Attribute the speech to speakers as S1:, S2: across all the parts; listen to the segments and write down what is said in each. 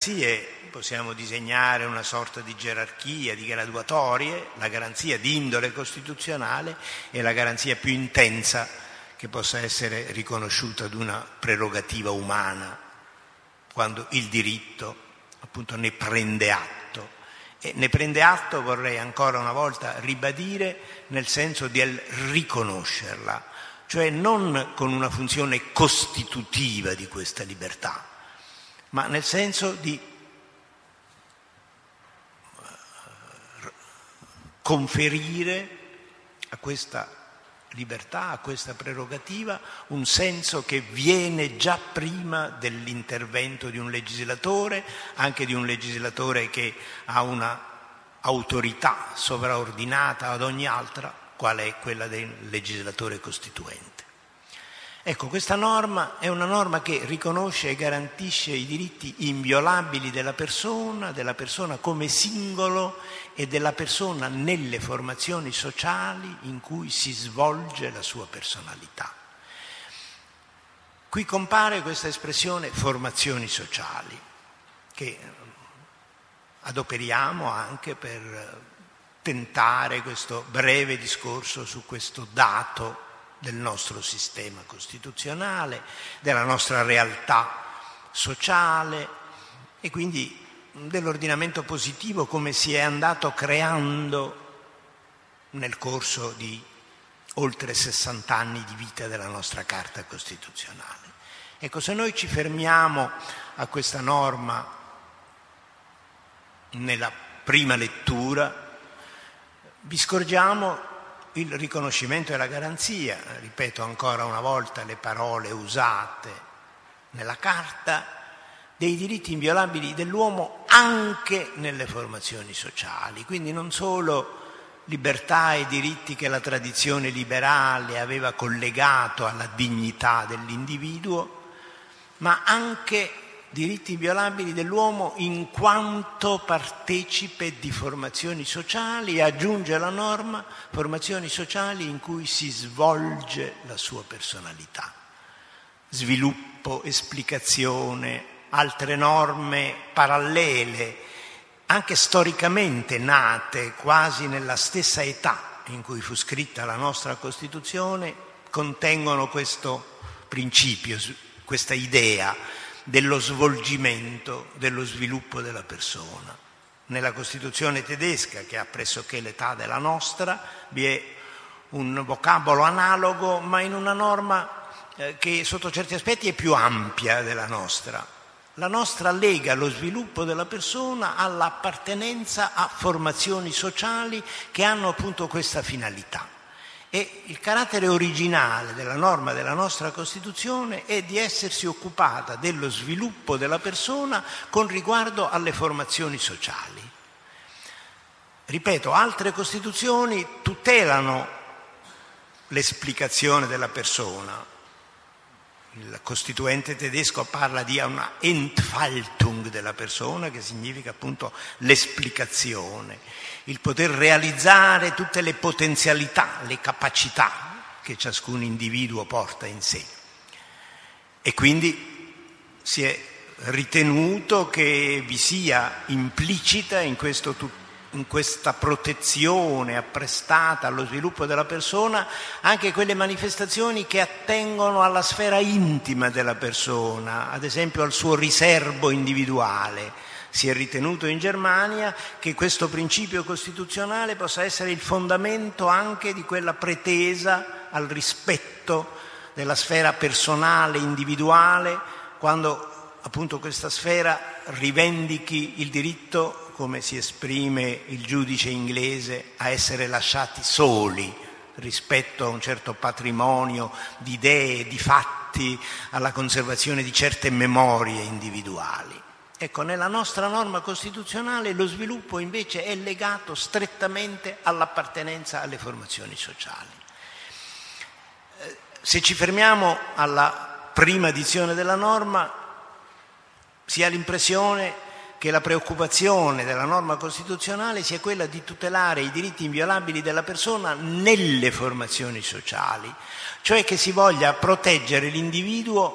S1: possiamo disegnare una sorta di gerarchia, di graduatorie. La garanzia di indole costituzionale è la garanzia più intensa che possa essere riconosciuta ad una prerogativa umana, quando il diritto appunto ne prende atto. E ne prende atto, vorrei ancora una volta ribadire, nel senso di riconoscerla, cioè non con una funzione costitutiva di questa libertà, ma nel senso di conferire a questa libertà, a questa prerogativa, un senso che viene già prima dell'intervento di un legislatore, anche di un legislatore che ha una autorità sovraordinata ad ogni altra, quale è quella del legislatore costituente. Ecco, questa norma è una norma che riconosce e garantisce i diritti inviolabili della persona come singolo e della persona nelle formazioni sociali in cui si svolge la sua personalità. Qui compare questa espressione formazioni sociali, che adoperiamo anche per tentare questo breve discorso su questo dato del nostro sistema costituzionale, della nostra realtà sociale e quindi dell'ordinamento positivo come si è andato creando nel corso di oltre 60 anni di vita della nostra Carta Costituzionale. Ecco, se noi ci fermiamo a questa norma nella prima lettura, vi scorgiamo il riconoscimento e la garanzia, ripeto ancora una volta le parole usate nella Carta, dei diritti inviolabili dell'uomo anche nelle formazioni sociali, quindi non solo libertà e diritti che la tradizione liberale aveva collegato alla dignità dell'individuo, ma anche diritti inviolabili dell'uomo in quanto partecipe di formazioni sociali, e aggiunge la norma formazioni sociali in cui si svolge la sua personalità. Sviluppo, esplicazione, altre norme parallele, anche storicamente nate quasi nella stessa età in cui fu scritta la nostra Costituzione, contengono questo principio, questa idea dello svolgimento, dello sviluppo della persona. Nella Costituzione tedesca, che ha pressoché l'età della nostra, vi è un vocabolo analogo, ma in una norma che sotto certi aspetti è più ampia della nostra. La nostra lega lo sviluppo della persona all'appartenenza a formazioni sociali che hanno appunto questa finalità. E il carattere originale della norma della nostra Costituzione è di essersi occupata dello sviluppo della persona con riguardo alle formazioni sociali. Ripeto, altre Costituzioni tutelano l'esplicazione della persona. Il Costituente tedesco parla di una Entfaltung della persona, che significa appunto l'esplicazione, il poter realizzare tutte le potenzialità, le capacità che ciascun individuo porta in sé. E quindi si è ritenuto che vi sia implicita in questa protezione apprestata allo sviluppo della persona anche quelle manifestazioni che attengono alla sfera intima della persona, ad esempio al suo riserbo individuale. Si è ritenuto in Germania che questo principio costituzionale possa essere il fondamento anche di quella pretesa al rispetto della sfera personale, individuale, quando appunto questa sfera rivendichi il diritto, come si esprime il giudice inglese, a essere lasciati soli rispetto a un certo patrimonio di idee, di fatti, alla conservazione di certe memorie individuali. Ecco, nella nostra norma costituzionale lo sviluppo invece è legato strettamente all'appartenenza alle formazioni sociali. Se ci fermiamo alla prima edizione della norma, si ha l'impressione che la preoccupazione della norma costituzionale sia quella di tutelare i diritti inviolabili della persona nelle formazioni sociali, cioè che si voglia proteggere l'individuo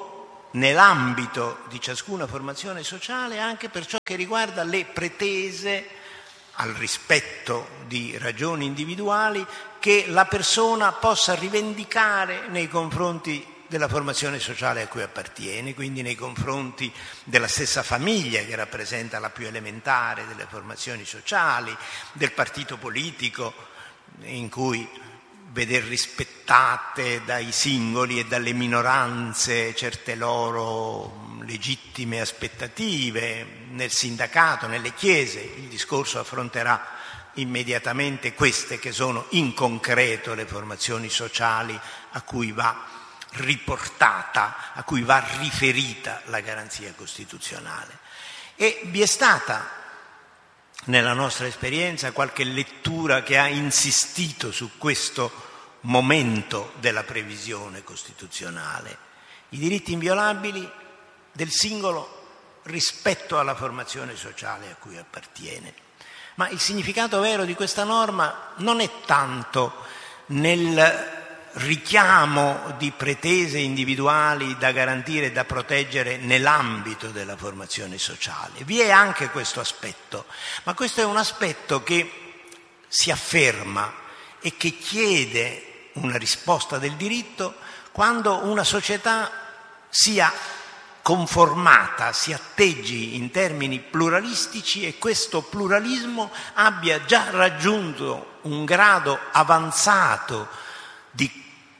S1: nell'ambito di ciascuna formazione sociale anche per ciò che riguarda le pretese al rispetto di ragioni individuali che la persona possa rivendicare nei confronti della formazione sociale a cui appartiene, quindi nei confronti della stessa famiglia che rappresenta la più elementare delle formazioni sociali, del partito politico in cui veder rispettate dai singoli e dalle minoranze certe loro legittime aspettative, nel sindacato, nelle chiese. Il discorso affronterà immediatamente queste che sono in concreto le formazioni sociali a cui va riportata, a cui va riferita la garanzia costituzionale. E vi è stata nella nostra esperienza qualche lettura che ha insistito su questo momento della previsione costituzionale, i diritti inviolabili del singolo rispetto alla formazione sociale a cui appartiene. Ma il significato vero di questa norma non è tanto nel richiamo di pretese individuali da garantire e da proteggere nell'ambito della formazione sociale. Vi è anche questo aspetto, ma questo è un aspetto che si afferma e che chiede una risposta del diritto quando una società sia conformata, si atteggi in termini pluralistici e questo pluralismo abbia già raggiunto un grado avanzato di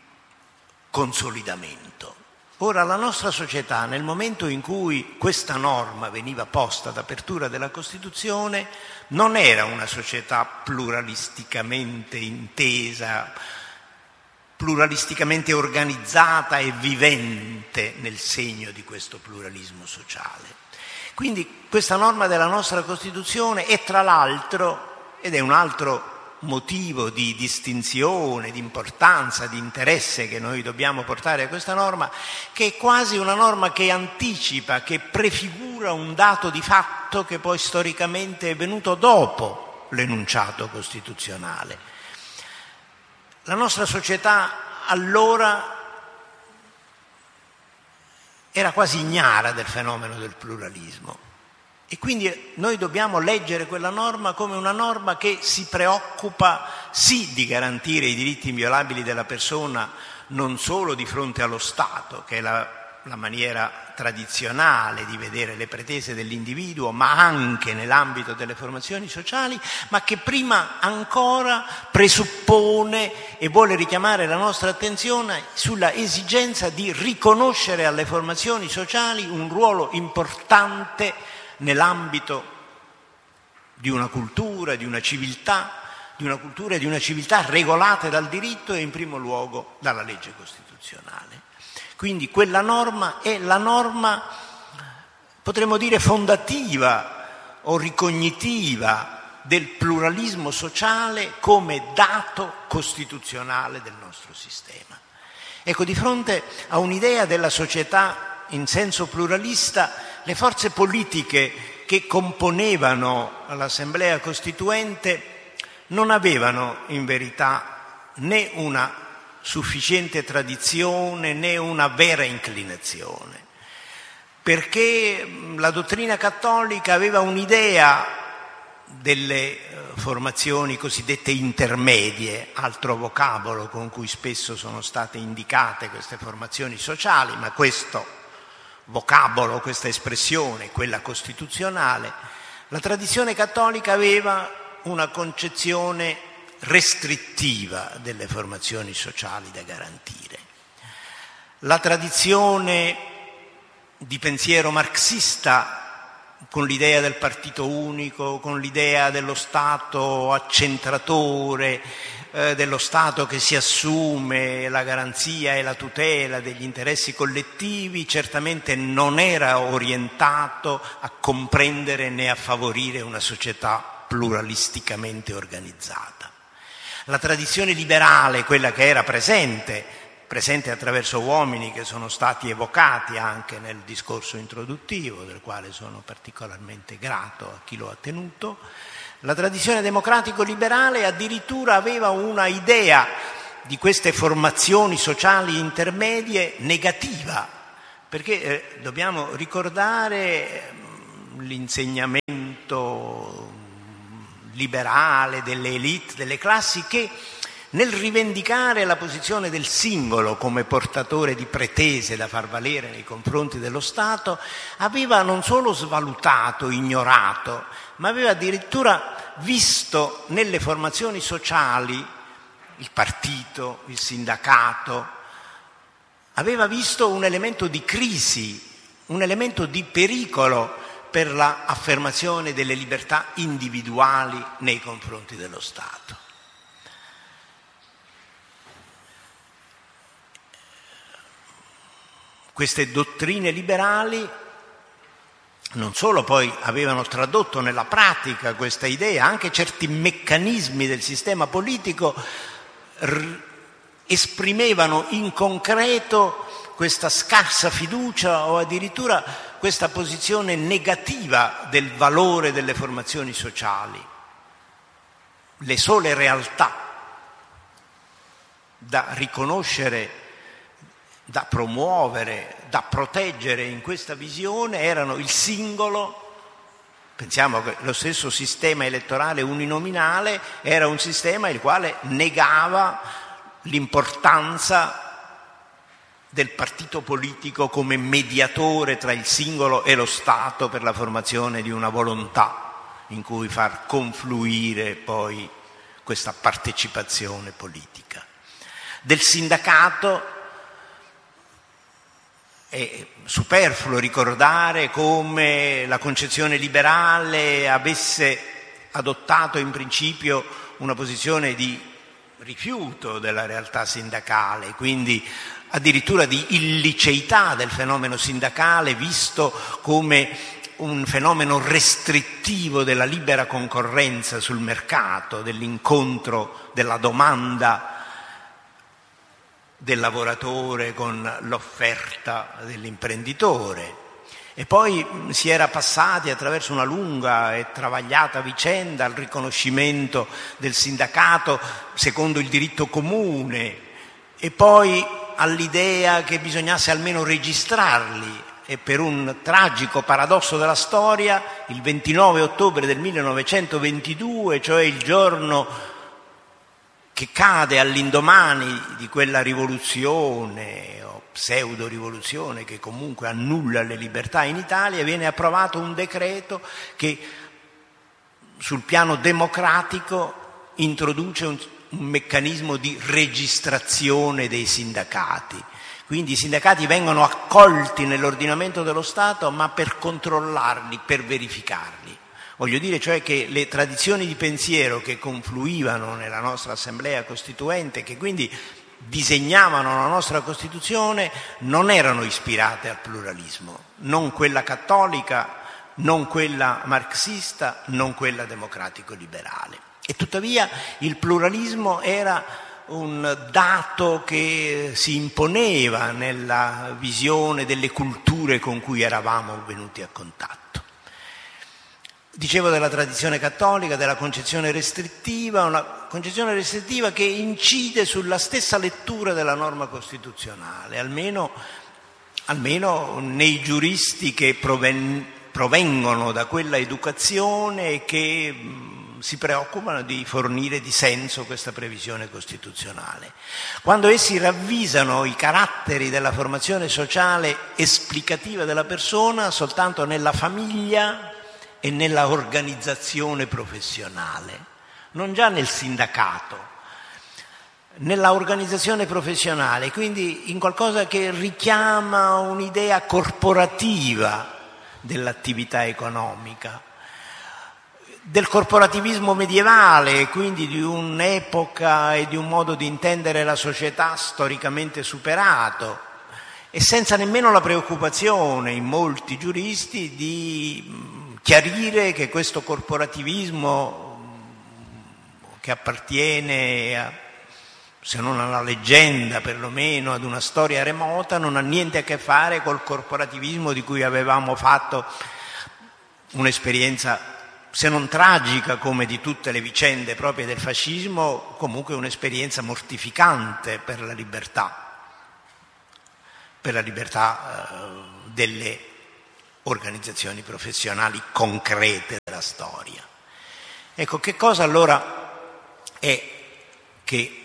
S1: consolidamento. Ora, la nostra società, nel momento in cui questa norma veniva posta ad apertura della Costituzione, non era una società pluralisticamente intesa, pluralisticamente organizzata e vivente nel segno di questo pluralismo sociale. Quindi questa norma della nostra Costituzione è, tra l'altro, ed è un altro motivo di distinzione, di importanza, di interesse che noi dobbiamo portare a questa norma, che è quasi una norma che anticipa, che prefigura un dato di fatto che poi storicamente è venuto dopo l'enunciato costituzionale. La nostra società allora era quasi ignara del fenomeno del pluralismo. E quindi noi dobbiamo leggere quella norma come una norma che si preoccupa sì di garantire i diritti inviolabili della persona non solo di fronte allo Stato, che è la maniera tradizionale di vedere le pretese dell'individuo, ma anche nell'ambito delle formazioni sociali, ma che prima ancora presuppone e vuole richiamare la nostra attenzione sulla esigenza di riconoscere alle formazioni sociali un ruolo importante nell'ambito di una cultura, di una civiltà, di una cultura e di una civiltà regolate dal diritto e in primo luogo dalla legge costituzionale. Quindi quella norma è la norma, potremmo dire, fondativa o ricognitiva del pluralismo sociale come dato costituzionale del nostro sistema. Ecco, di fronte a un'idea della società in senso pluralista, le forze politiche che componevano l'Assemblea Costituente non avevano in verità né una sufficiente tradizione né una vera inclinazione, perché la dottrina cattolica aveva un'idea delle formazioni cosiddette intermedie, altro vocabolo con cui spesso sono state indicate queste formazioni sociali, ma questo vocabolo, questa espressione, quella costituzionale, la tradizione cattolica aveva una concezione restrittiva delle formazioni sociali da garantire. La tradizione di pensiero marxista, con l'idea del partito unico, con l'idea dello Stato accentratore, dello Stato che si assume la garanzia e la tutela degli interessi collettivi, certamente non era orientato a comprendere né a favorire una società pluralisticamente organizzata. La tradizione liberale, quella che era presente attraverso uomini che sono stati evocati anche nel discorso introduttivo, del quale sono particolarmente grato a chi lo ha tenuto, la tradizione democratico-liberale addirittura aveva una idea di queste formazioni sociali intermedie negativa, perché dobbiamo ricordare l'insegnamento liberale delle élite, delle classi, che nel rivendicare la posizione del singolo come portatore di pretese da far valere nei confronti dello Stato, aveva non solo svalutato, ignorato, ma aveva addirittura visto nelle formazioni sociali, il partito, il sindacato, aveva visto un elemento di crisi, un elemento di pericolo per l'affermazione delle libertà individuali nei confronti dello Stato. Queste dottrine liberali non solo poi avevano tradotto nella pratica questa idea, anche certi meccanismi del sistema politico esprimevano in concreto questa scarsa fiducia o addirittura questa posizione negativa del valore delle formazioni sociali. Le sole realtà da riconoscere, da promuovere, da proteggere in questa visione erano il singolo. Pensiamo che lo stesso sistema elettorale uninominale era un sistema il quale negava l'importanza del partito politico come mediatore tra il singolo e lo Stato per la formazione di una volontà in cui far confluire poi questa partecipazione politica. Del sindacato è superfluo ricordare come la concezione liberale avesse adottato in principio una posizione di rifiuto della realtà sindacale, quindi addirittura di illiceità del fenomeno sindacale, visto come un fenomeno restrittivo della libera concorrenza sul mercato, dell'incontro della domanda del lavoratore con l'offerta dell'imprenditore. E poi si era passati attraverso una lunga e travagliata vicenda al riconoscimento del sindacato secondo il diritto comune e poi all'idea che bisognasse almeno registrarli, e per un tragico paradosso della storia il 29 ottobre del 1922, cioè il giorno che cade all'indomani di quella rivoluzione o pseudo-rivoluzione che comunque annulla le libertà in Italia, viene approvato un decreto che sul piano democratico introduce un meccanismo di registrazione dei sindacati. Quindi i sindacati vengono accolti nell'ordinamento dello Stato, ma per controllarli, per verificarli. Voglio dire cioè che le tradizioni di pensiero che confluivano nella nostra Assemblea Costituente, che quindi disegnavano la nostra Costituzione, non erano ispirate al pluralismo, non quella cattolica, non quella marxista, non quella democratico-liberale. E tuttavia il pluralismo era un dato che si imponeva nella visione delle culture con cui eravamo venuti a contatto. Dicevo della tradizione cattolica, della concezione restrittiva, una concezione restrittiva che incide sulla stessa lettura della norma costituzionale, almeno nei giuristi che provengono da quella educazione e che si preoccupano di fornire di senso questa previsione costituzionale. Quando essi ravvisano i caratteri della formazione sociale esplicativa della persona soltanto nella famiglia e nella organizzazione professionale, non già nel sindacato, nella organizzazione professionale, quindi in qualcosa che richiama un'idea corporativa dell'attività economica, del corporativismo medievale, quindi di un'epoca e di un modo di intendere la società storicamente superato, e senza nemmeno la preoccupazione in molti giuristi di chiarire che questo corporativismo, che appartiene se non alla leggenda, perlomeno ad una storia remota, non ha niente a che fare col corporativismo di cui avevamo fatto un'esperienza, se non tragica come di tutte le vicende proprie del fascismo, comunque un'esperienza mortificante per la libertà. per la libertà delle organizzazioni professionali concrete della storia. Ecco, che cosa allora è che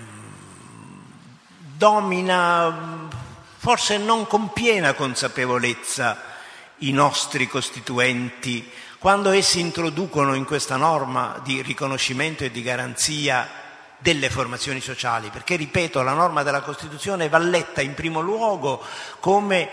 S1: domina, forse non con piena consapevolezza, i nostri costituenti quando essi introducono in questa norma di riconoscimento e di garanzia delle formazioni sociali? Perché, ripeto, la norma della Costituzione va letta in primo luogo come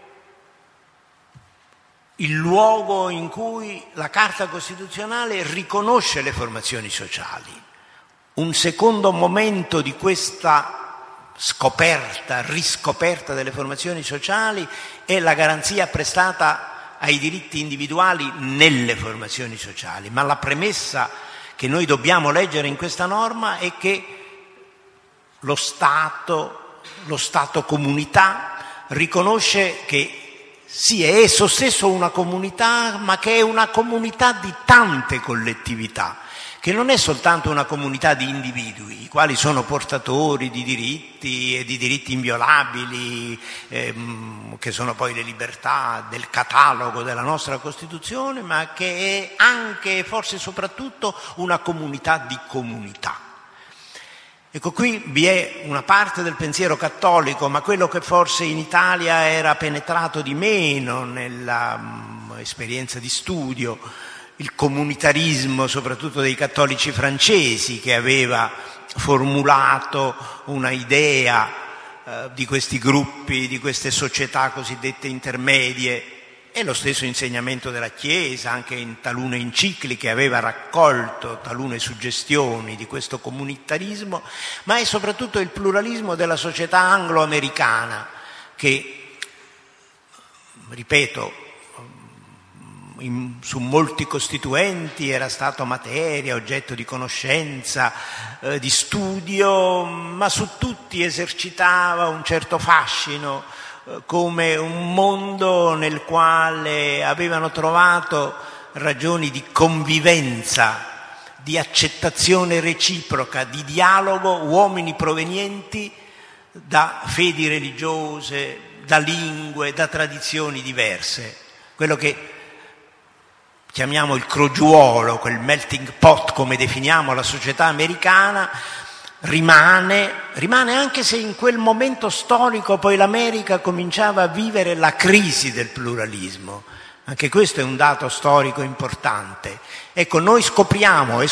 S1: il luogo in cui la Carta Costituzionale riconosce le formazioni sociali. Un secondo momento di questa riscoperta delle formazioni sociali è la garanzia prestata ai diritti individuali nelle formazioni sociali. Ma la premessa che noi dobbiamo leggere in questa norma è che lo Stato comunità, riconosce che sì, è esso stesso una comunità, ma che è una comunità di tante collettività, che non è soltanto una comunità di individui, i quali sono portatori di diritti e di diritti inviolabili, che sono poi le libertà del catalogo della nostra Costituzione, ma che è anche e forse soprattutto una comunità di comunità. Ecco, qui vi è una parte del pensiero cattolico, ma quello che forse in Italia era penetrato di meno nella esperienza di studio, il comunitarismo soprattutto dei cattolici francesi, che aveva formulato una idea di questi gruppi, di queste società cosiddette intermedie, e lo stesso insegnamento della Chiesa, anche in talune encicliche, aveva raccolto talune suggestioni di questo comunitarismo, ma è soprattutto il pluralismo della società anglo-americana che, ripeto, su molti costituenti era stato materia, oggetto di conoscenza, di studio, ma su tutti esercitava un certo fascino, come un mondo nel quale avevano trovato ragioni di convivenza, di accettazione reciproca, di dialogo, uomini provenienti da fedi religiose, da lingue, da tradizioni diverse. Quello che chiamiamo il crogiuolo, quel melting pot, come definiamo la società americana, rimane anche se in quel momento storico poi l'America cominciava a vivere la crisi del pluralismo. Anche questo è un dato storico importante. Ecco, noi scopriamo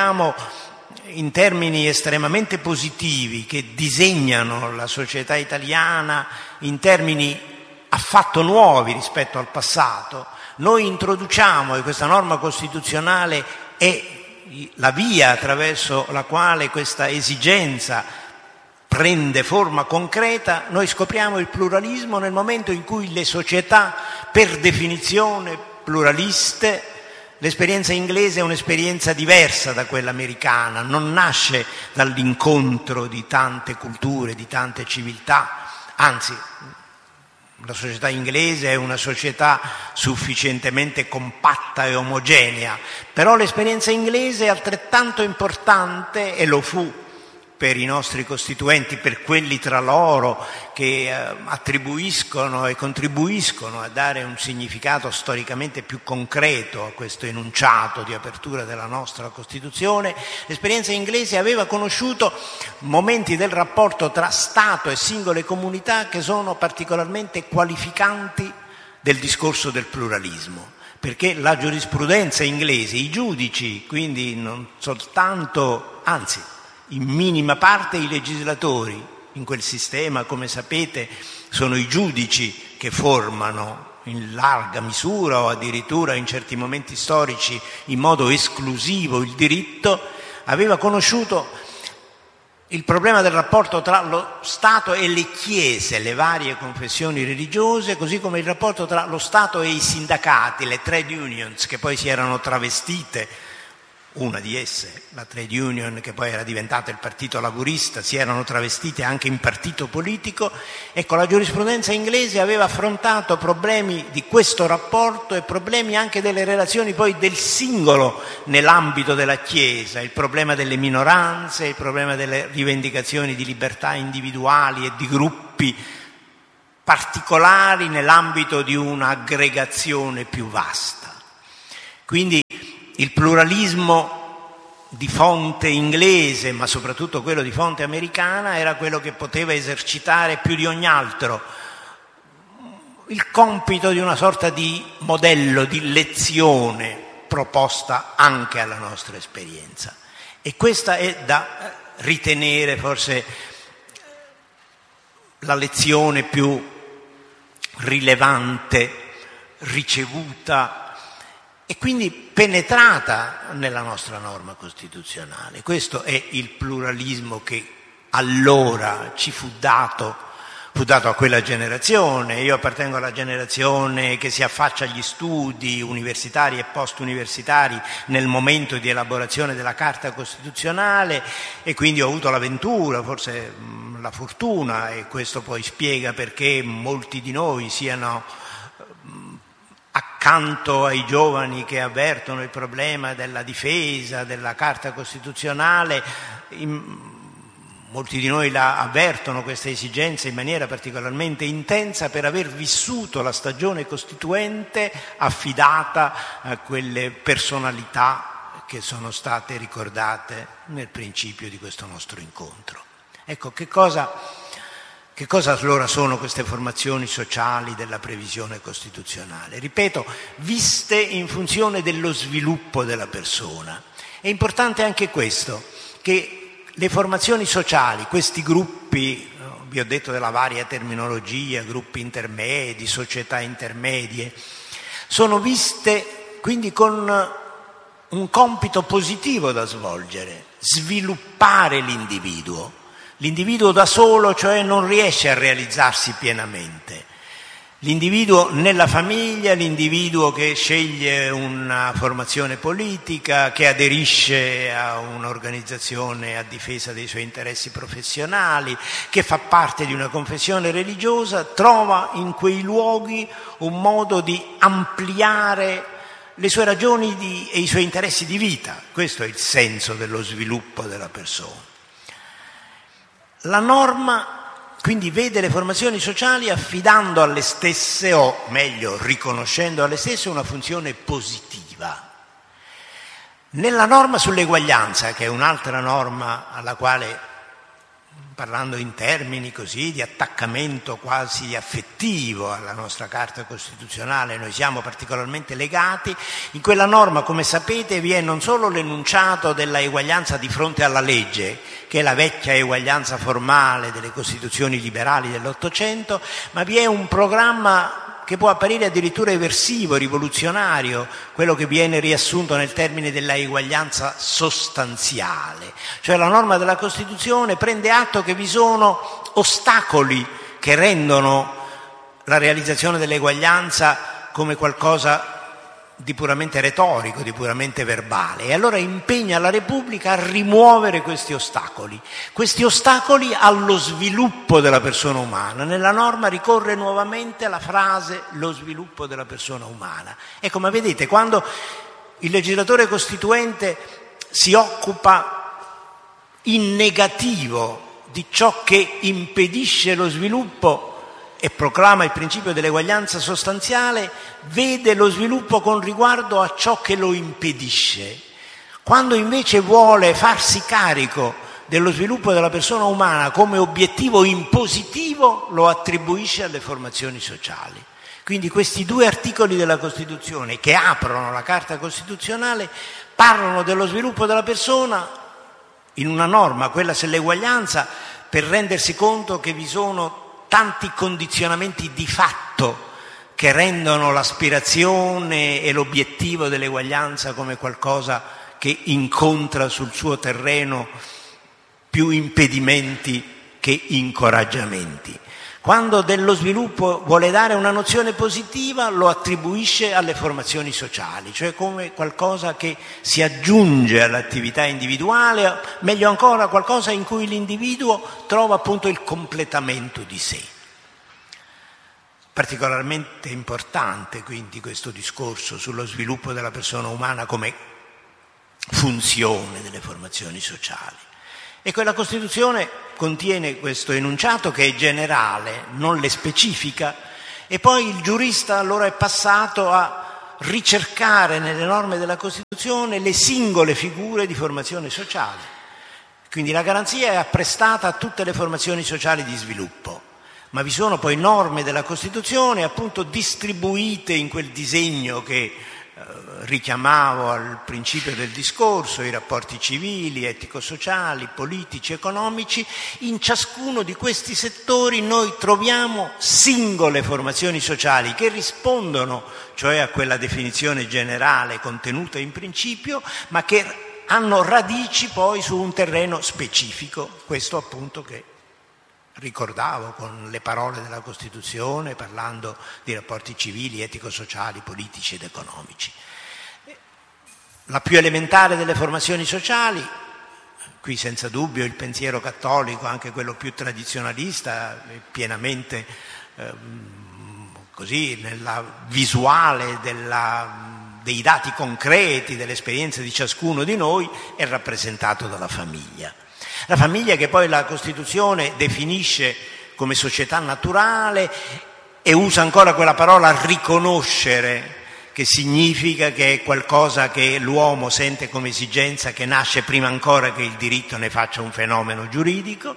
S1: in termini estremamente positivi, che disegnano la società italiana in termini affatto nuovi rispetto al passato. Noi introduciamo, e questa norma costituzionale è la via attraverso la quale questa esigenza prende forma concreta, noi scopriamo il pluralismo nel momento in cui le società, per definizione pluraliste, l'esperienza inglese è un'esperienza diversa da quella americana, non nasce dall'incontro di tante culture, di tante civiltà, anzi la società inglese è una società sufficientemente compatta e omogenea, però l'esperienza inglese è altrettanto importante, e lo fu per i nostri costituenti, per quelli tra loro che attribuiscono e contribuiscono a dare un significato storicamente più concreto a questo enunciato di apertura della nostra Costituzione. L'esperienza inglese aveva conosciuto momenti del rapporto tra Stato e singole comunità che sono particolarmente qualificanti del discorso del pluralismo, perché la giurisprudenza inglese, i giudici, quindi non soltanto, anzi in minima parte i legislatori in quel sistema, come sapete, sono i giudici che formano in larga misura o addirittura in certi momenti storici in modo esclusivo il diritto, aveva conosciuto il problema del rapporto tra lo Stato e le chiese, le varie confessioni religiose, così come il rapporto tra lo Stato e i sindacati, le trade unions, che poi si erano travestite, una di esse, la trade union che poi era diventata il partito laburista, si erano travestite anche in partito politico. Ecco, la giurisprudenza inglese aveva affrontato problemi di questo rapporto e problemi anche delle relazioni poi del singolo nell'ambito della Chiesa, il problema delle minoranze, il problema delle rivendicazioni di libertà individuali e di gruppi particolari nell'ambito di un'aggregazione più vasta. Quindi il pluralismo di fonte inglese, ma soprattutto quello di fonte americana, era quello che poteva esercitare più di ogni altro il compito di una sorta di modello, di lezione proposta anche alla nostra esperienza. E questa è da ritenere forse la lezione più rilevante ricevuta e quindi penetrata nella nostra norma costituzionale. Questo è il pluralismo che allora ci fu dato a quella generazione. Io appartengo alla generazione che si affaccia agli studi universitari e post-universitari nel momento di elaborazione della Carta Costituzionale e quindi ho avuto l'avventura, forse la fortuna, e questo poi spiega perché molti di noi siano accanto ai giovani che avvertono il problema della difesa della Carta Costituzionale. Molti di noi la avvertono questa esigenza in maniera particolarmente intensa per aver vissuto la stagione costituente affidata a quelle personalità che sono state ricordate nel principio di questo nostro incontro. Ecco, che cosa allora sono queste formazioni sociali della previsione costituzionale? Ripeto, viste in funzione dello sviluppo della persona. È importante anche questo, che le formazioni sociali, questi gruppi, vi ho detto della varia terminologia, gruppi intermedi, società intermedie, sono viste quindi con un compito positivo da svolgere, sviluppare l'individuo. L'individuo da solo, cioè, non riesce a realizzarsi pienamente. L'individuo nella famiglia, l'individuo che sceglie una formazione politica, che aderisce a un'organizzazione a difesa dei suoi interessi professionali, che fa parte di una confessione religiosa, trova in quei luoghi un modo di ampliare le sue ragioni e i suoi interessi di vita. Questo è il senso dello sviluppo della persona. La norma quindi vede le formazioni sociali affidando alle stesse, o meglio riconoscendo alle stesse, una funzione positiva. Nella norma sull'eguaglianza, che è un'altra norma alla quale, parlando in termini così di attaccamento quasi affettivo alla nostra Carta Costituzionale, noi siamo particolarmente legati, in quella norma, come sapete, vi è non solo l'enunciato della eguaglianza di fronte alla legge, che è la vecchia eguaglianza formale delle Costituzioni liberali dell'Ottocento, ma vi è un programma che può apparire addirittura eversivo, rivoluzionario, quello che viene riassunto nel termine della eguaglianza sostanziale. Cioè la norma della Costituzione prende atto che vi sono ostacoli che rendono la realizzazione dell'eguaglianza come qualcosa di puramente retorico, di puramente verbale, e allora impegna la Repubblica a rimuovere questi ostacoli allo sviluppo della persona umana. Nella norma ricorre nuovamente la frase lo sviluppo della persona umana. Ecco, ma vedete, quando il legislatore costituente si occupa in negativo di ciò che impedisce lo sviluppo e proclama il principio dell'eguaglianza sostanziale, vede lo sviluppo con riguardo a ciò che lo impedisce. Quando invece vuole farsi carico dello sviluppo della persona umana come obiettivo impositivo, lo attribuisce alle formazioni sociali. Quindi questi due articoli della Costituzione che aprono la Carta Costituzionale parlano dello sviluppo della persona in una norma, quella sull'eguaglianza, per rendersi conto che vi sono tanti condizionamenti di fatto che rendono l'aspirazione e l'obiettivo dell'eguaglianza come qualcosa che incontra sul suo terreno più impedimenti che incoraggiamenti. Quando dello sviluppo vuole dare una nozione positiva, lo attribuisce alle formazioni sociali, cioè come qualcosa che si aggiunge all'attività individuale, meglio ancora qualcosa in cui l'individuo trova appunto il completamento di sé. Particolarmente importante quindi questo discorso sullo sviluppo della persona umana come funzione delle formazioni sociali. E quella Costituzione contiene questo enunciato che è generale, non le specifica, e poi il giurista allora è passato a ricercare nelle norme della Costituzione le singole figure di formazione sociale. Quindi la garanzia è apprestata a tutte le formazioni sociali di sviluppo, ma vi sono poi norme della Costituzione appunto distribuite in quel disegno che richiamavo al principio del discorso, i rapporti civili, etico-sociali, politici, economici. In ciascuno di questi settori noi troviamo singole formazioni sociali che rispondono cioè a quella definizione generale contenuta in principio, ma che hanno radici poi su un terreno specifico, questo appunto che ricordavo con le parole della Costituzione, parlando di rapporti civili, etico-sociali, politici ed economici. La più elementare delle formazioni sociali, qui senza dubbio il pensiero cattolico, anche quello più tradizionalista, è pienamente così nella visuale dei dati concreti, delle esperienze di ciascuno di noi, è rappresentato dalla famiglia. La famiglia che poi la Costituzione definisce come società naturale e usa ancora quella parola riconoscere, che significa che è qualcosa che l'uomo sente come esigenza, che nasce prima ancora che il diritto ne faccia un fenomeno giuridico.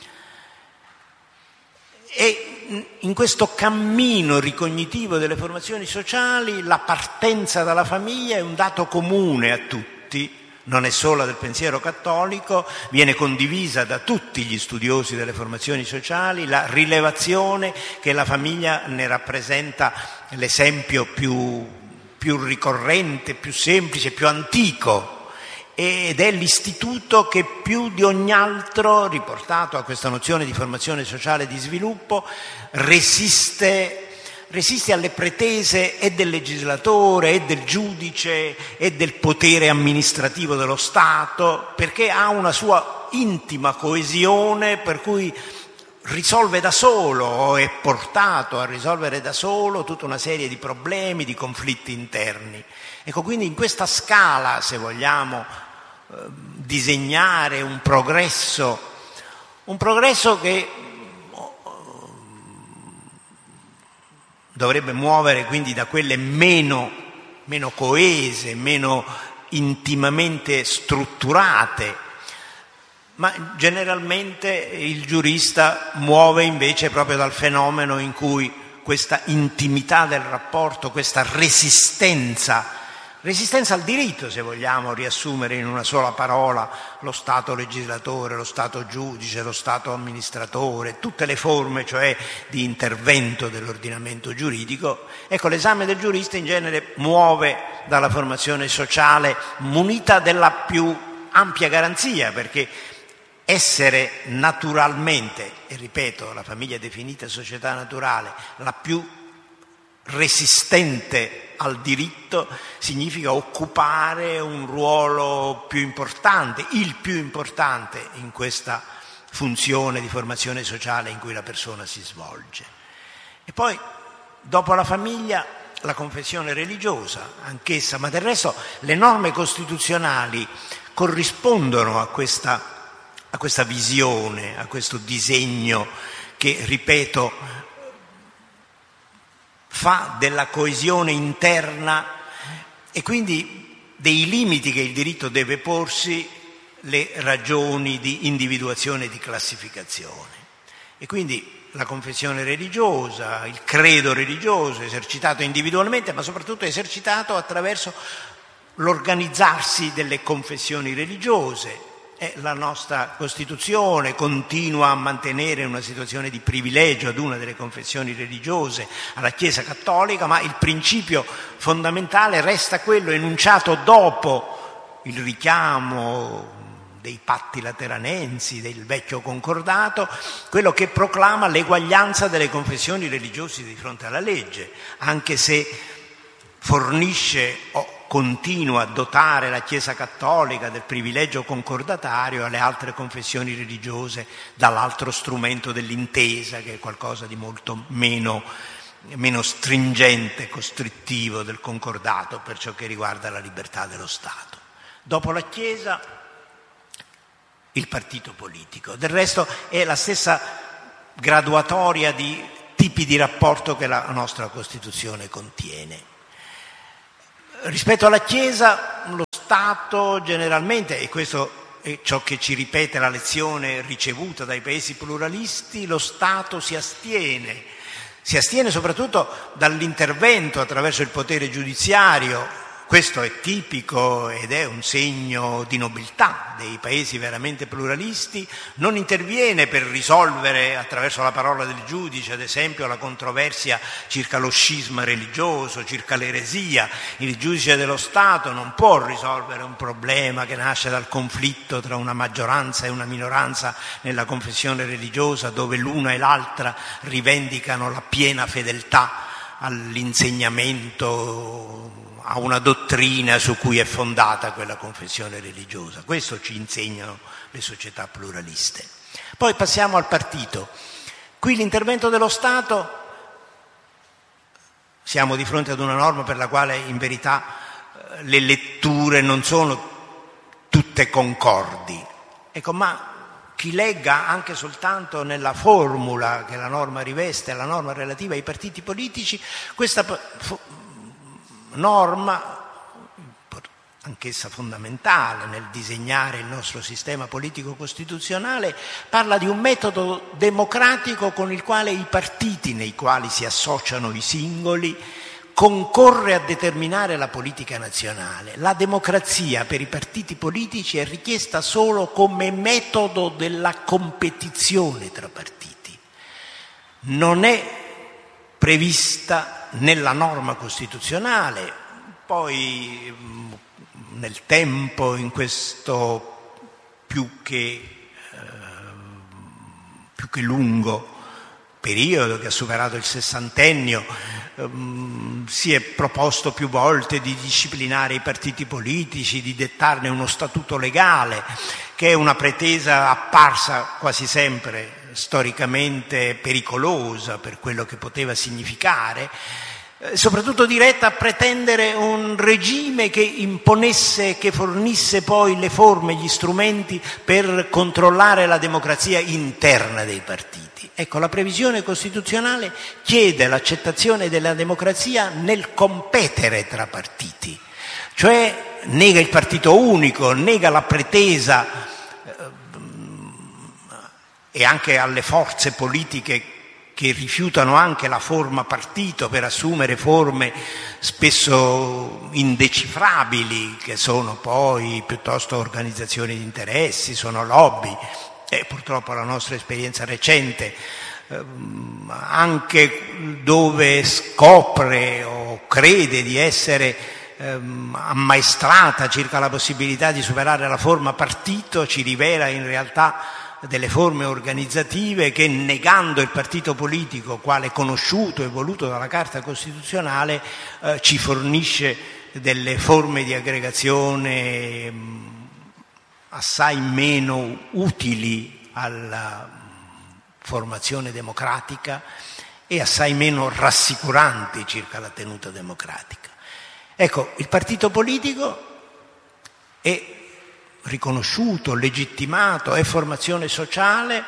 S1: E in questo cammino ricognitivo delle formazioni sociali la partenza dalla famiglia è un dato comune a tutti, non è solo del pensiero cattolico, viene condivisa da tutti gli studiosi delle formazioni sociali, la rilevazione che la famiglia ne rappresenta l'esempio più ricorrente, più semplice, più antico, ed è l'istituto che più di ogni altro, riportato a questa nozione di formazione sociale e di sviluppo, resiste alle pretese e del legislatore e del giudice e del potere amministrativo dello Stato, perché ha una sua intima coesione per cui risolve da solo o è portato a risolvere da solo tutta una serie di problemi, di conflitti interni. Ecco, quindi in questa scala, se vogliamo disegnare un progresso che dovrebbe muovere quindi da quelle meno coese, meno intimamente strutturate, ma generalmente il giurista muove invece proprio dal fenomeno in cui questa intimità del rapporto, questa resistenza al diritto, se vogliamo riassumere in una sola parola lo Stato legislatore, lo Stato giudice, lo Stato amministratore, tutte le forme cioè di intervento dell'ordinamento giuridico. Ecco, l'esame del giurista in genere muove dalla formazione sociale munita della più ampia garanzia, perché essere naturalmente, e ripeto, la famiglia definita società naturale, la più resistente al diritto, significa occupare un ruolo più importante, il più importante in questa funzione di formazione sociale in cui la persona si svolge. E poi, dopo la famiglia, la confessione religiosa, anch'essa, ma del resto le norme costituzionali corrispondono a questa visione, a questo disegno che, ripeto, fa della coesione interna e quindi dei limiti che il diritto deve porsi le ragioni di individuazione e di classificazione. E quindi la confessione religiosa, il credo religioso, esercitato individualmente, ma soprattutto esercitato attraverso l'organizzarsi delle confessioni religiose. La nostra Costituzione continua a mantenere una situazione di privilegio ad una delle confessioni religiose, alla Chiesa cattolica, ma il principio fondamentale resta quello enunciato dopo il richiamo dei patti lateranensi, del vecchio concordato, quello che proclama l'eguaglianza delle confessioni religiose di fronte alla legge, anche se fornisce continua a dotare la Chiesa cattolica del privilegio concordatario alle altre confessioni religiose dall'altro strumento dell'intesa, che è qualcosa di molto meno stringente, costrittivo del concordato per ciò che riguarda la libertà dello Stato. Dopo la Chiesa il partito politico. Del resto è la stessa graduatoria di tipi di rapporto che la nostra Costituzione contiene. Rispetto alla Chiesa, lo Stato generalmente, e questo è ciò che ci ripete la lezione ricevuta dai paesi pluralisti, lo Stato si astiene soprattutto dall'intervento attraverso il potere giudiziario. Questo è tipico ed è un segno di nobiltà dei paesi veramente pluralisti. Non interviene per risolvere attraverso la parola del giudice, ad esempio, la controversia circa lo scisma religioso, circa l'eresia. Il giudice dello Stato non può risolvere un problema che nasce dal conflitto tra una maggioranza e una minoranza nella confessione religiosa, dove l'una e l'altra rivendicano la piena fedeltà all'insegnamento, a una dottrina su cui è fondata quella confessione religiosa. Questo ci insegnano le società pluraliste. Poi passiamo al partito. Qui l'intervento dello Stato, siamo di fronte ad una norma per la quale in verità le letture non sono tutte concordi. Ecco, ma chi legga anche soltanto nella formula che la norma riveste, la norma relativa ai partiti politici, questa norma, anch'essa fondamentale nel disegnare il nostro sistema politico costituzionale, parla di un metodo democratico con il quale i partiti nei quali si associano i singoli concorre a determinare la politica nazionale. La democrazia per i partiti politici è richiesta solo come metodo della competizione tra partiti. Non è prevista nella norma costituzionale, poi nel tempo, in questo più che lungo periodo che ha superato il sessantennio, si è proposto più volte di disciplinare i partiti politici, di dettarne uno statuto legale, che è una pretesa apparsa quasi sempre storicamente pericolosa per quello che poteva significare, soprattutto diretta a pretendere un regime che imponesse, che fornisse poi le forme, gli strumenti per controllare la democrazia interna dei partiti. Ecco, la previsione costituzionale chiede l'accettazione della democrazia nel competere tra partiti, cioè nega il partito unico, nega la pretesa e anche alle forze politiche che rifiutano anche la forma partito per assumere forme spesso indecifrabili, che sono poi piuttosto organizzazioni di interessi, sono lobby. E purtroppo la nostra esperienza recente, anche dove scopre o crede di essere ammaestrata circa la possibilità di superare la forma partito, ci rivela in realtà delle forme organizzative che, negando il partito politico quale conosciuto e voluto dalla Carta Costituzionale, ci fornisce delle forme di aggregazione assai meno utili alla formazione democratica e assai meno rassicuranti circa la tenuta democratica. Ecco, il partito politico è riconosciuto, legittimato, è formazione sociale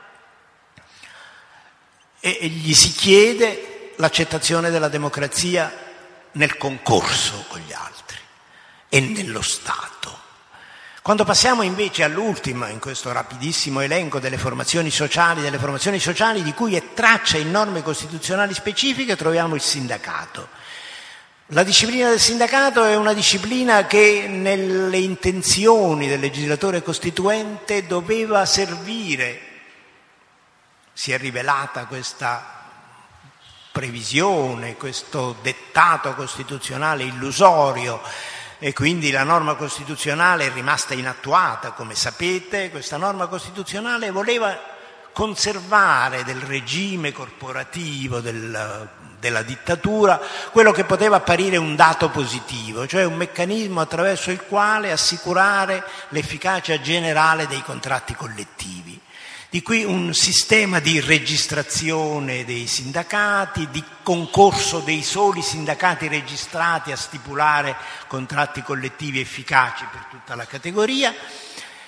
S1: e gli si chiede l'accettazione della democrazia nel concorso con gli altri e nello Stato. Quando passiamo invece all'ultima in questo rapidissimo elenco delle formazioni sociali di cui è traccia in norme costituzionali specifiche, troviamo il sindacato. La disciplina del sindacato è una disciplina che nelle intenzioni del legislatore costituente doveva servire. Si è rivelata questa previsione, questo dettato costituzionale illusorio, e quindi la norma costituzionale è rimasta inattuata, come sapete. Questa norma costituzionale voleva conservare del regime corporativo della dittatura quello che poteva apparire un dato positivo, cioè un meccanismo attraverso il quale assicurare l'efficacia generale dei contratti collettivi. Di qui un sistema di registrazione dei sindacati, di concorso dei soli sindacati registrati a stipulare contratti collettivi efficaci per tutta la categoria.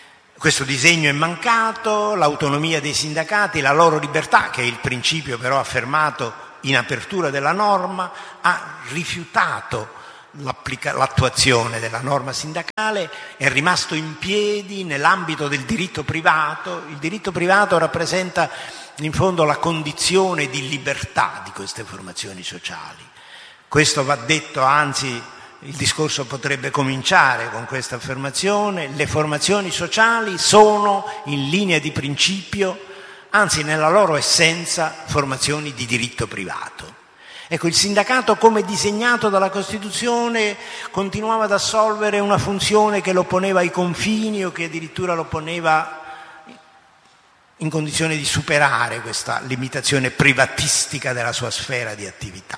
S1: Questo disegno è mancato, l'autonomia dei sindacati, la loro libertà, che è il principio però affermato in apertura della norma, ha rifiutato l'attuazione della norma sindacale, è rimasto in piedi nell'ambito del diritto privato. Il diritto privato rappresenta in fondo la condizione di libertà di queste formazioni sociali. Questo va detto, anzi il discorso potrebbe cominciare con questa affermazione: le formazioni sociali sono in linea di principio, anzi nella loro essenza, formazioni di diritto privato. Ecco, il sindacato come disegnato dalla Costituzione continuava ad assolvere una funzione che lo poneva ai confini o che addirittura lo poneva in condizione di superare questa limitazione privatistica della sua sfera di attività.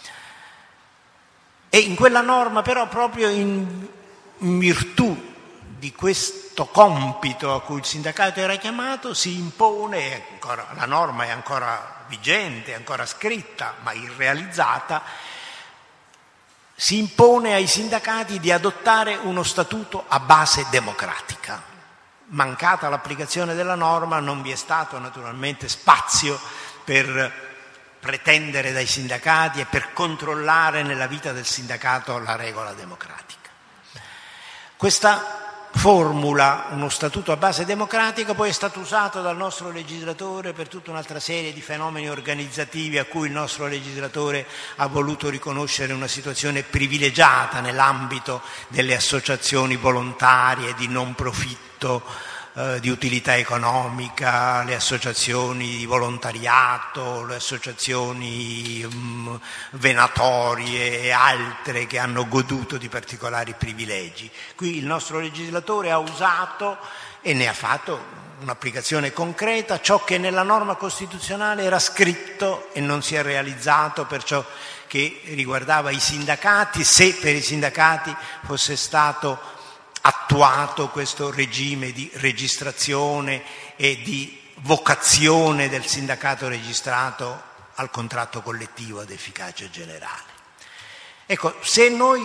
S1: E in quella norma però, proprio in virtù di questo compito a cui il sindacato era chiamato, si impone, la norma è ancora vigente, è ancora scritta ma irrealizzata, si impone ai sindacati di adottare uno statuto a base democratica. Mancata l'applicazione della norma, non vi è stato naturalmente spazio per pretendere dai sindacati e per controllare nella vita del sindacato la regola democratica. Questa formula, uno statuto a base democratica, poi è stato usato dal nostro legislatore per tutta un'altra serie di fenomeni organizzativi a cui il nostro legislatore ha voluto riconoscere una situazione privilegiata nell'ambito delle associazioni volontarie di non profitto di utilità economica, le associazioni di volontariato, le associazioni venatorie e altre che hanno goduto di particolari privilegi. Qui il nostro legislatore ha usato e ne ha fatto un'applicazione concreta ciò che nella norma costituzionale era scritto e non si è realizzato per ciò che riguardava i sindacati, se per i sindacati fosse stato attuato questo regime di registrazione e di vocazione del sindacato registrato al contratto collettivo ad efficacia generale. Ecco, se noi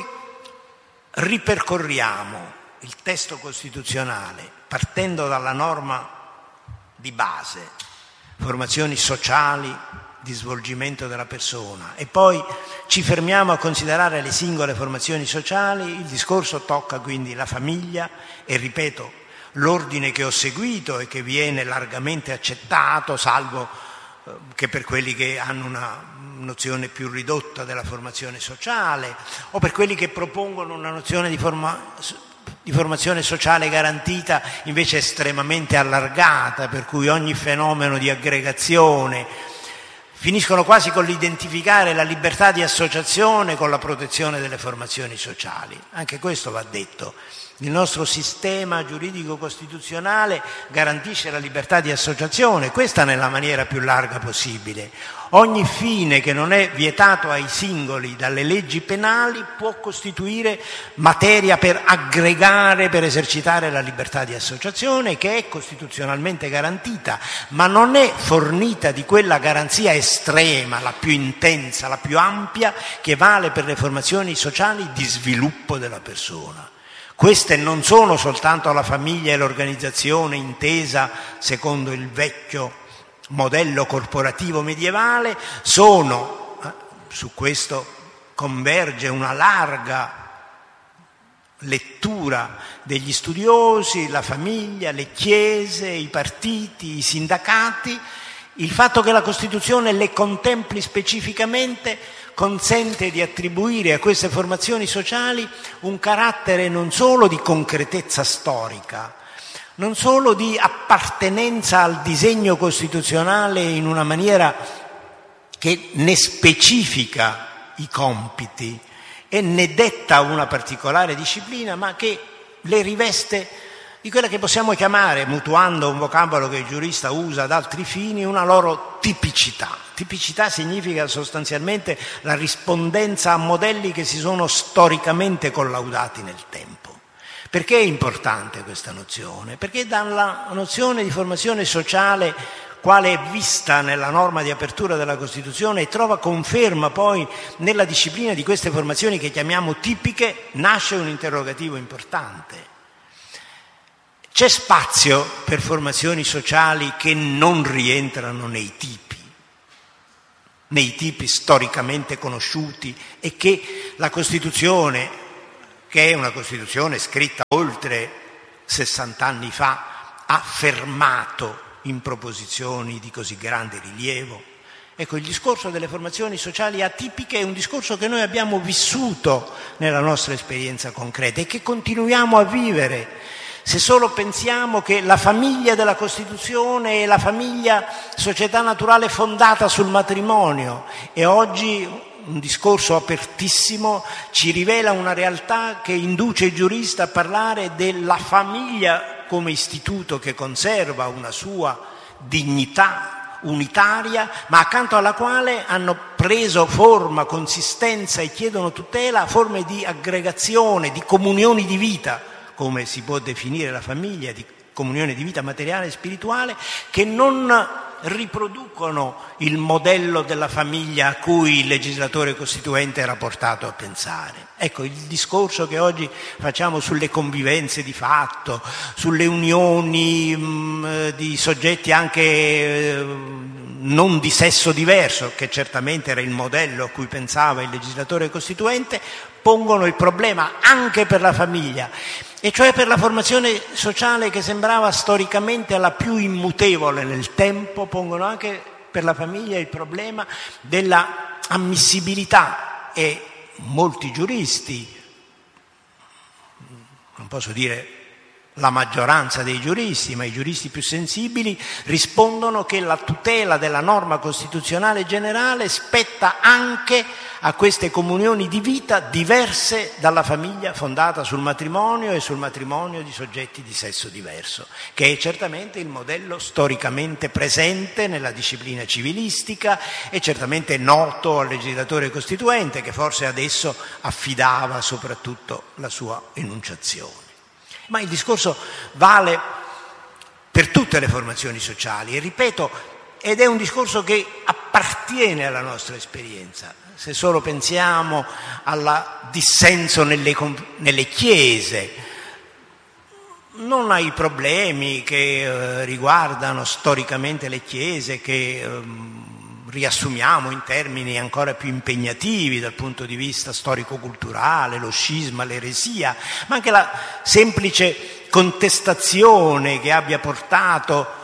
S1: ripercorriamo il testo costituzionale partendo dalla norma di base, formazioni sociali di svolgimento della persona, e poi ci fermiamo a considerare le singole formazioni sociali, il discorso tocca quindi la famiglia e, ripeto, l'ordine che ho seguito e che viene largamente accettato, salvo che per quelli che hanno una nozione più ridotta della formazione sociale o per quelli che propongono una nozione di formazione sociale garantita invece estremamente allargata, per cui ogni fenomeno di aggregazione finiscono quasi con l'identificare la libertà di associazione con la protezione delle formazioni sociali. Anche questo va detto. Il nostro sistema giuridico costituzionale garantisce la libertà di associazione, questa nella maniera più larga possibile. Ogni fine che non è vietato ai singoli dalle leggi penali può costituire materia per aggregare, per esercitare la libertà di associazione, che è costituzionalmente garantita, ma non è fornita di quella garanzia estrema, la più intensa, la più ampia, che vale per le formazioni sociali di sviluppo della persona. Queste non sono soltanto la famiglia e l'organizzazione intesa secondo il vecchio modello corporativo medievale, sono, su questo converge una larga lettura degli studiosi, la famiglia, le chiese, i partiti, i sindacati, il fatto che la Costituzione le contempli specificamente consente di attribuire a queste formazioni sociali un carattere non solo di concretezza storica, non solo di appartenenza al disegno costituzionale in una maniera che ne specifica i compiti e ne detta una particolare disciplina, ma che le riveste di quella che possiamo chiamare, mutuando un vocabolo che il giurista usa ad altri fini, una loro tipicità. Tipicità significa sostanzialmente la rispondenza a modelli che si sono storicamente collaudati nel tempo. Perché è importante questa nozione? Perché dalla nozione di formazione sociale, quale è vista nella norma di apertura della Costituzione e trova conferma poi nella disciplina di queste formazioni che chiamiamo tipiche, nasce un interrogativo importante. C'è spazio per formazioni sociali che non rientrano nei tipi storicamente conosciuti e che la Costituzione, che è una Costituzione scritta oltre 60 anni fa, ha fermato in proposizioni di così grande rilievo. Ecco, il discorso delle formazioni sociali atipiche è un discorso che noi abbiamo vissuto nella nostra esperienza concreta e che continuiamo a vivere. Se solo pensiamo che la famiglia della Costituzione è la famiglia società naturale fondata sul matrimonio, e oggi un discorso apertissimo ci rivela una realtà che induce il giurista a parlare della famiglia come istituto che conserva una sua dignità unitaria, ma accanto alla quale hanno preso forma, consistenza e chiedono tutela forme di aggregazione, di comunioni di vita, come si può definire la famiglia, di comunione di vita materiale e spirituale, che non riproducono il modello della famiglia a cui il legislatore costituente era portato a pensare. Ecco, il discorso che oggi facciamo sulle convivenze di fatto, sulle unioni di soggetti anche non di sesso diverso, che certamente era il modello a cui pensava il legislatore costituente, pongono il problema anche per la famiglia, e cioè per la formazione sociale che sembrava storicamente la più immutevole nel tempo, pongono anche per la famiglia il problema della ammissibilità, e molti giuristi, non posso dire la maggioranza dei giuristi, ma i giuristi più sensibili, rispondono che la tutela della norma costituzionale generale spetta anche a queste comunioni di vita diverse dalla famiglia fondata sul matrimonio e sul matrimonio di soggetti di sesso diverso, che è certamente il modello storicamente presente nella disciplina civilistica e certamente noto al legislatore costituente, che forse adesso affidava soprattutto la sua enunciazione. Ma il discorso vale per tutte le formazioni sociali, e ripeto, ed è un discorso che appartiene alla nostra esperienza. Se solo pensiamo al dissenso nelle chiese, non ai problemi che riguardano storicamente le chiese, che riassumiamo in termini ancora più impegnativi dal punto di vista storico-culturale, lo scisma, l'eresia, ma anche la semplice contestazione che abbia portato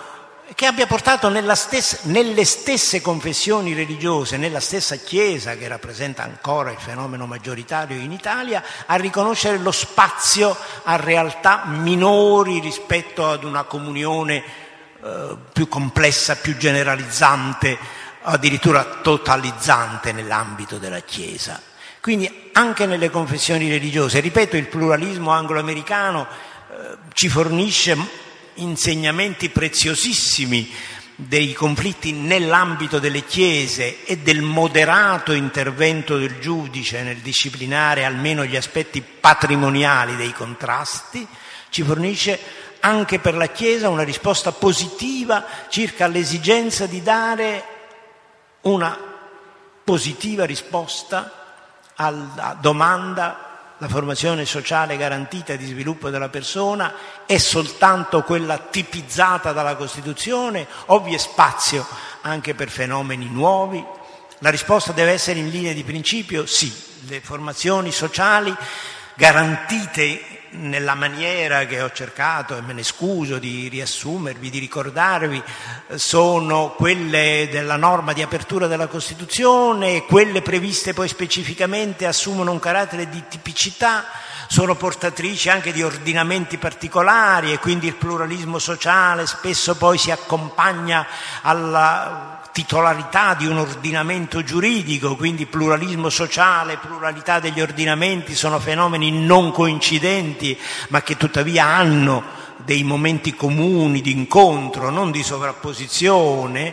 S1: nelle stesse confessioni religiose, nella stessa Chiesa, che rappresenta ancora il fenomeno maggioritario in Italia, a riconoscere lo spazio a realtà minori rispetto ad una comunione più complessa, più generalizzante, addirittura totalizzante nell'ambito della Chiesa. Quindi anche nelle confessioni religiose, ripeto, il pluralismo anglo-americano ci fornisce insegnamenti preziosissimi dei conflitti nell'ambito delle chiese e del moderato intervento del giudice nel disciplinare almeno gli aspetti patrimoniali dei contrasti. Ci fornisce anche per la Chiesa una risposta positiva circa l'esigenza di dare una positiva risposta alla domanda: la formazione sociale garantita di sviluppo della persona è soltanto quella tipizzata dalla Costituzione o vi è spazio anche per fenomeni nuovi? La risposta deve essere in linea di principio sì. Le formazioni sociali garantite nella maniera che ho cercato, e me ne scuso, di riassumervi, di ricordarvi, sono quelle della norma di apertura della Costituzione, e quelle previste poi specificamente assumono un carattere di tipicità, sono portatrici anche di ordinamenti particolari, e quindi il pluralismo sociale spesso poi si accompagna alla titolarità di un ordinamento giuridico, quindi pluralismo sociale, pluralità degli ordinamenti sono fenomeni non coincidenti, ma che tuttavia hanno dei momenti comuni di incontro, non di sovrapposizione.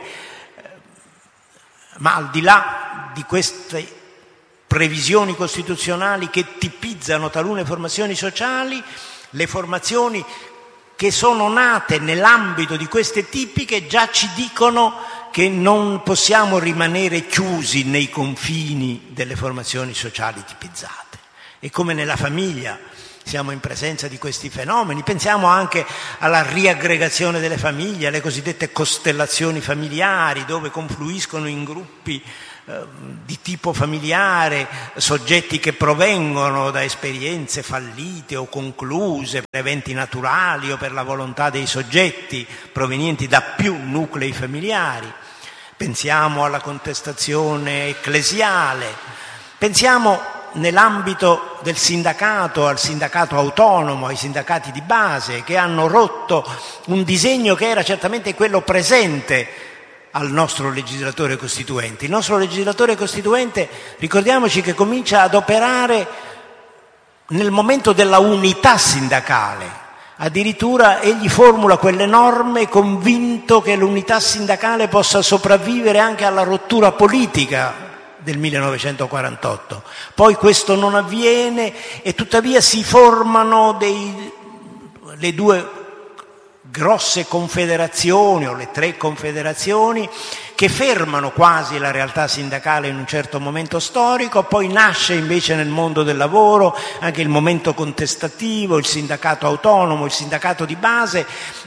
S1: Ma al di là di queste previsioni costituzionali che tipizzano talune formazioni sociali, le formazioni che sono nate nell'ambito di queste tipiche già ci dicono che non possiamo rimanere chiusi nei confini delle formazioni sociali tipizzate. E come nella famiglia siamo in presenza di questi fenomeni. Pensiamo anche alla riaggregazione delle famiglie, alle cosiddette costellazioni familiari, dove confluiscono in gruppi di tipo familiare soggetti che provengono da esperienze fallite o concluse per eventi naturali o per la volontà dei soggetti provenienti da più nuclei familiari. Pensiamo alla contestazione ecclesiale, pensiamo nell'ambito del sindacato al sindacato autonomo, ai sindacati di base, che hanno rotto un disegno che era certamente quello presente al nostro legislatore costituente. Il nostro legislatore costituente, ricordiamoci che comincia ad operare nel momento della unità sindacale. Addirittura egli formula quelle norme convinto che l'unità sindacale possa sopravvivere anche alla rottura politica del 1948. Poi questo non avviene e tuttavia si formano le due grosse confederazioni o le tre confederazioni che fermano quasi la realtà sindacale in un certo momento storico. Poi nasce invece nel mondo del lavoro anche il momento contestativo, il sindacato autonomo, il sindacato di base.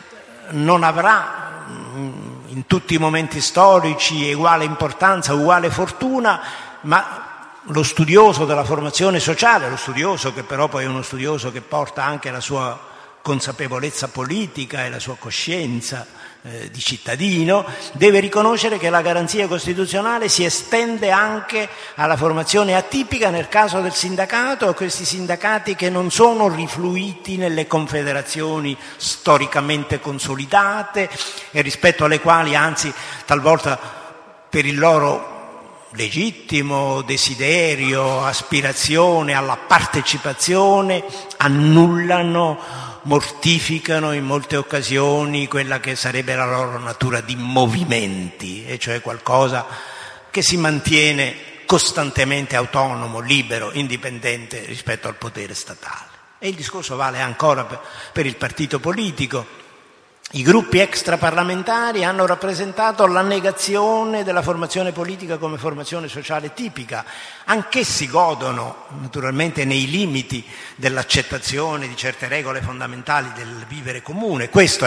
S1: Non avrà in tutti i momenti storici uguale importanza, uguale fortuna, ma lo studioso della formazione sociale, lo studioso che però poi è uno studioso che porta anche la sua consapevolezza politica e la sua coscienza di cittadino, deve riconoscere che la garanzia costituzionale si estende anche alla formazione atipica nel caso del sindacato, a questi sindacati che non sono rifluiti nelle confederazioni storicamente consolidate e rispetto alle quali anzi talvolta per il loro legittimo desiderio, aspirazione alla partecipazione annullano, mortificano in molte occasioni quella che sarebbe la loro natura di movimenti, e cioè qualcosa che si mantiene costantemente autonomo, libero, indipendente rispetto al potere statale. E il discorso vale ancora per il partito politico. I gruppi extraparlamentari hanno rappresentato la negazione della formazione politica come formazione sociale tipica. Anch'essi godono, naturalmente nei limiti dell'accettazione di certe regole fondamentali del vivere comune. Questo,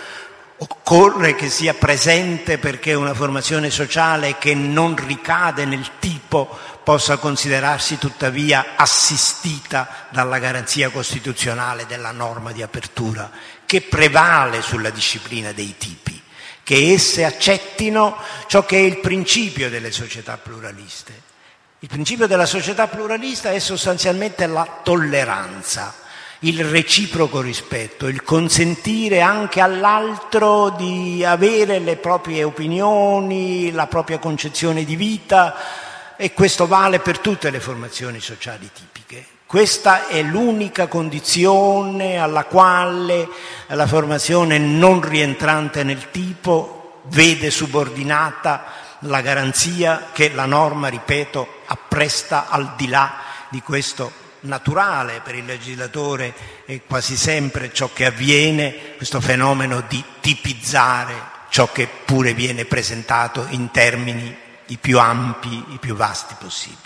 S1: occorre che sia presente perché una formazione sociale che non ricade nel tipo possa considerarsi tuttavia assistita dalla garanzia costituzionale della norma di apertura che prevale sulla disciplina dei tipi, che esse accettino ciò che è il principio delle società pluraliste. Il principio della società pluralista è sostanzialmente la tolleranza, il reciproco rispetto, il consentire anche all'altro di avere le proprie opinioni, la propria concezione di vita, e questo vale per tutte le formazioni sociali tipiche. Questa è l'unica condizione alla quale la formazione non rientrante nel tipo vede subordinata la garanzia che la norma, ripeto, appresta al di là di questo naturale per il legislatore. È quasi sempre ciò che avviene, questo fenomeno di tipizzare ciò che pure viene presentato in termini i più ampi, i più vasti possibili.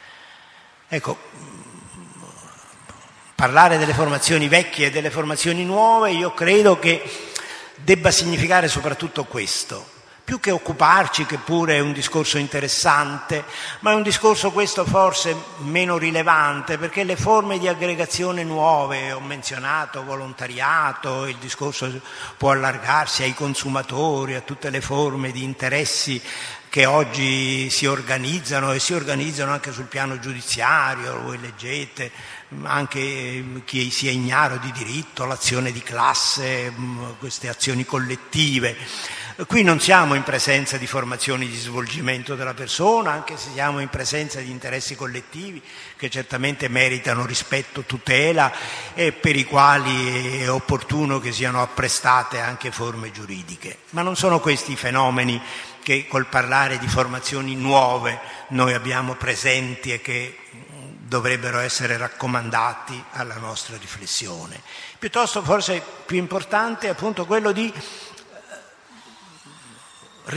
S1: Parlare delle formazioni vecchie e delle formazioni nuove io credo che debba significare soprattutto questo, più che occuparci, che pure è un discorso interessante, ma è un discorso questo forse meno rilevante, perché le forme di aggregazione nuove, ho menzionato volontariato, il discorso può allargarsi ai consumatori, a tutte le forme di interessi che oggi si organizzano e si organizzano anche sul piano giudiziario. Voi leggete anche chi sia ignaro di diritto, l'azione di classe, queste azioni collettive. Qui non siamo in presenza di formazioni di svolgimento della persona, anche se siamo in presenza di interessi collettivi che certamente meritano rispetto, tutela e per i quali è opportuno che siano apprestate anche forme giuridiche. Ma non sono questi i fenomeni che col parlare di formazioni nuove noi abbiamo presenti e che dovrebbero essere raccomandati alla nostra riflessione. Piuttosto forse più importante è appunto quello di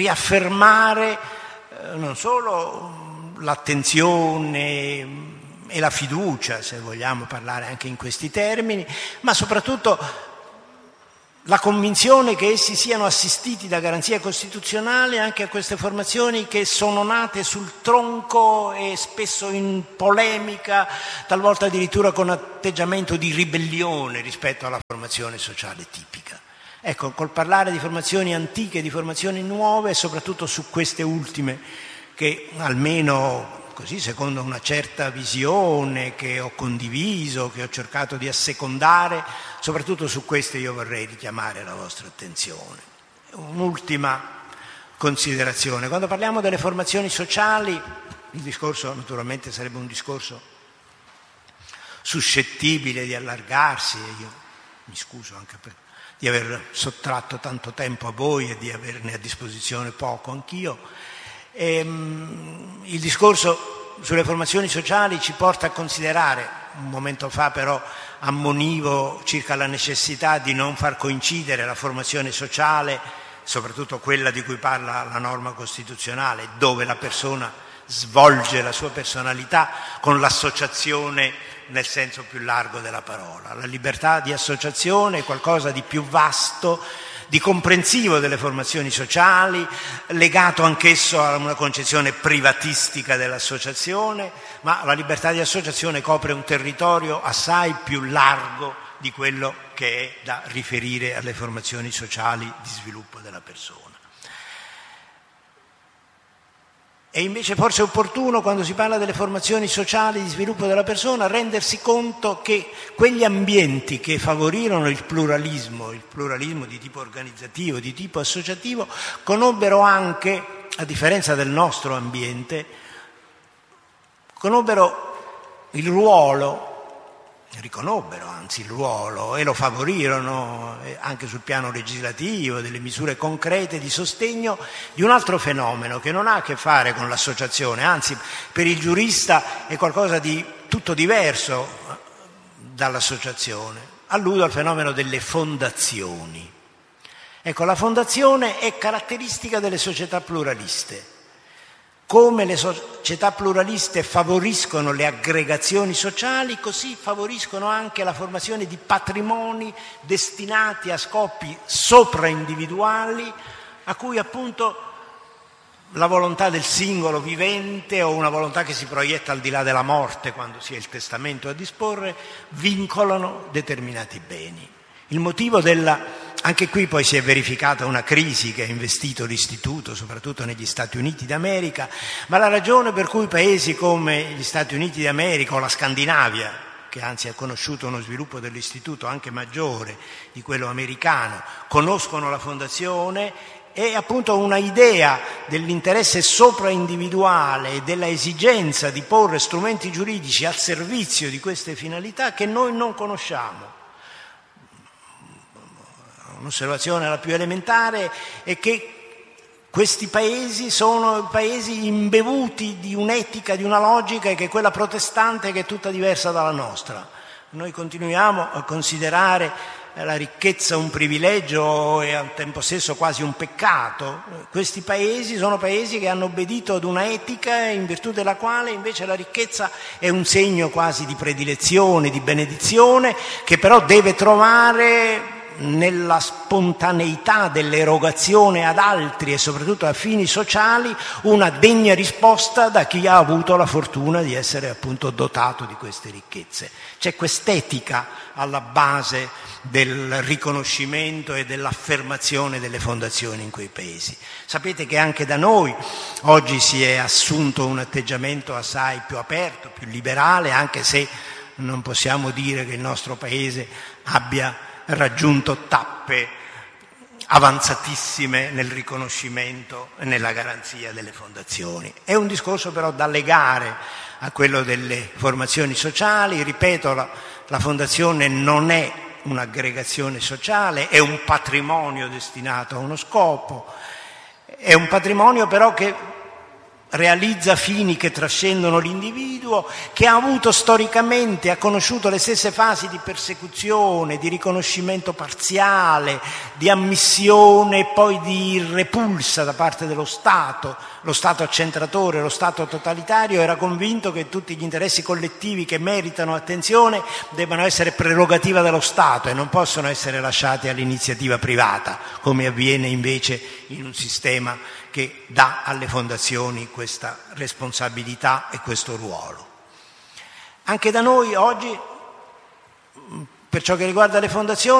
S1: riaffermare non solo l'attenzione e la fiducia, se vogliamo parlare anche in questi termini, ma soprattutto la convinzione che essi siano assistiti da garanzia costituzionale anche a queste formazioni che sono nate sul tronco e spesso in polemica, talvolta addirittura con atteggiamento di ribellione rispetto alla formazione sociale tipica. Ecco, col parlare di formazioni antiche, di formazioni nuove, soprattutto su queste ultime che almeno così secondo una certa visione che ho condiviso, che ho cercato di assecondare, soprattutto su queste io vorrei richiamare la vostra attenzione. Un'ultima considerazione: quando parliamo delle formazioni sociali, il discorso naturalmente sarebbe un discorso suscettibile di allargarsi, e io mi scuso anche di aver sottratto tanto tempo a voi e di averne a disposizione poco anch'io. Il discorso sulle formazioni sociali ci porta a considerare, un momento fa però ammonivo circa la necessità di non far coincidere la formazione sociale, soprattutto quella di cui parla la norma costituzionale, dove la persona svolge la sua personalità, con l'associazione nel senso più largo della parola. La libertà di associazione è qualcosa di più vasto, di comprensivo delle formazioni sociali, legato anch'esso a una concezione privatistica dell'associazione, ma la libertà di associazione copre un territorio assai più largo di quello che è da riferire alle formazioni sociali di sviluppo della persona. E invece forse è opportuno, quando si parla delle formazioni sociali di sviluppo della persona, rendersi conto che quegli ambienti che favorirono il pluralismo di tipo organizzativo, di tipo associativo, conobbero anche, a differenza del nostro ambiente, riconobbero anzi il ruolo e lo favorirono anche sul piano legislativo, delle misure concrete di sostegno di un altro fenomeno che non ha a che fare con l'associazione, anzi per il giurista è qualcosa di tutto diverso dall'associazione. Alludo al fenomeno delle fondazioni. Ecco, la fondazione è caratteristica delle società pluraliste. Come le società pluraliste favoriscono le aggregazioni sociali, così favoriscono anche la formazione di patrimoni destinati a scopi sopraindividuali, a cui appunto la volontà del singolo vivente o una volontà che si proietta al di là della morte, quando sia il testamento a disporre, vincolano determinati beni. Il motivo anche qui poi si è verificata una crisi che ha investito l'istituto, soprattutto negli Stati Uniti d'America, ma la ragione per cui paesi come gli Stati Uniti d'America o la Scandinavia, che anzi ha conosciuto uno sviluppo dell'istituto anche maggiore di quello americano, conoscono la fondazione, è appunto una idea dell'interesse sopraindividuale e della esigenza di porre strumenti giuridici al servizio di queste finalità che noi non conosciamo. Un'osservazione la più elementare è che questi paesi sono paesi imbevuti di un'etica, di una logica che è quella protestante, che è tutta diversa dalla nostra. Noi continuiamo a considerare la ricchezza un privilegio e al tempo stesso quasi un peccato. Questi paesi sono paesi che hanno obbedito ad una etica in virtù della quale invece la ricchezza è un segno quasi di predilezione, di benedizione, che però deve trovare nella spontaneità dell'erogazione ad altri e soprattutto a fini sociali una degna risposta da chi ha avuto la fortuna di essere appunto dotato di queste ricchezze. C'è quest'etica alla base del riconoscimento e dell'affermazione delle fondazioni in quei paesi. Sapete che anche da noi oggi si è assunto un atteggiamento assai più aperto, più liberale, anche se non possiamo dire che il nostro paese abbia raggiunto tappe avanzatissime nel riconoscimento e nella garanzia delle fondazioni. È un discorso però da legare a quello delle formazioni sociali. Ripeto, la fondazione non è un'aggregazione sociale, è un patrimonio destinato a uno scopo, è un patrimonio però che realizza fini che trascendono l'individuo, che ha avuto storicamente, ha conosciuto le stesse fasi di persecuzione, di riconoscimento parziale, di ammissione e poi di repulsa da parte dello Stato accentratore, lo Stato totalitario. Era convinto che tutti gli interessi collettivi che meritano attenzione debbano essere prerogativa dello Stato e non possono essere lasciati all'iniziativa privata, come avviene invece in un sistema che dà alle fondazioni questa responsabilità e questo ruolo. Anche da noi oggi, per ciò che riguarda le fondazioni,